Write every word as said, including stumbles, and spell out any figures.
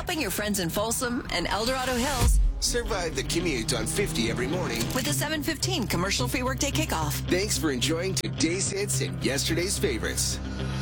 helping your friends in Folsom and El Dorado Hills Survive the commute on fifty every morning with the seven fifteen commercial-free workday kickoff. Thanks for enjoying today's hits and yesterday's favorites.